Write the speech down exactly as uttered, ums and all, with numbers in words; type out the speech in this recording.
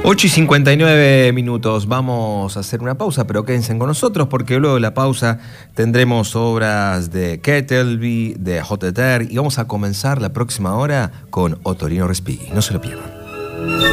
ocho y cincuenta y nueve minutos, vamos a hacer una pausa, pero quédense con nosotros porque luego de la pausa tendremos obras de Kettleby, de J T R y vamos a comenzar la próxima hora con Otorino Respighi, no se lo pierdan.